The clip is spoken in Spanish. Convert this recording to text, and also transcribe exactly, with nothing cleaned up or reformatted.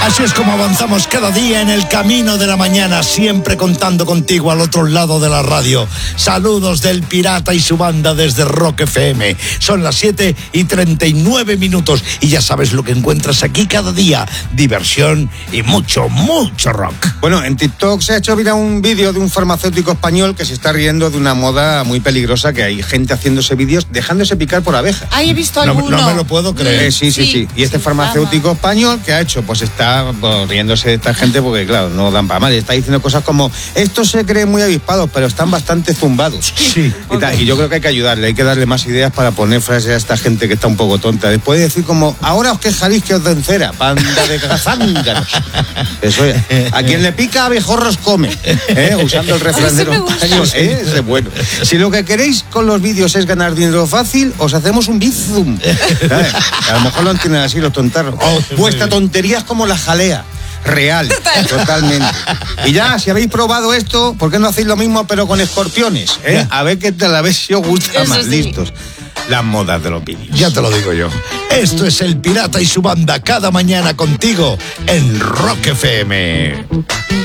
Así es como avanzamos cada día en el camino de la mañana, siempre contando contigo al otro lado de la radio. Saludos del Pirata y su banda desde Rock F M. Son las siete y treinta y nueve minutos y ya sabes lo que encuentras aquí cada día. Diversión y mucho, mucho rock. Bueno, en TikTok se ha hecho viral un vídeo de un farmacéutico español que se está riendo de una moda muy peligrosa, que hay gente haciéndose vídeos dejándose picar por abejas. Ahí he visto No, alguno. no me lo puedo creer. Eh, sí, sí, sí, sí. Y este farmacéutico español, ¿qué ha hecho? Pues está pues, riéndose de esta gente porque, claro, no dan para mal. Y está diciendo cosas como, estos se creen muy avispados, pero están bastante zumbados. Sí. Y, tal. Y yo creo que hay que ayudarle, hay que darle más ideas para poner frases a esta gente que está un poco tonta. Después de decir como, ahora os quejaréis que os den cera, banda de cazánganos. Eso es. A quien le pica abejorros come, ¿eh? Usando el refranero español. ¿Eh? Ese es bueno. Si lo que queréis con los vídeos es ganar dinero fácil, os hacemos un bizum. ¿Sabes? A lo mejor lo entienden así los tontarros. Oh, vuestra tontería es como la jalea. Real, Total. totalmente. Y ya, si habéis probado esto, ¿por qué no hacéis lo mismo pero con escorpiones? ¿eh? A ver qué tal, a ver si os gusta Eso más. sí. Listos. Las modas de los vídeos. Ya te lo digo yo. Esto es el Pirata y su banda cada mañana contigo en Rock F M.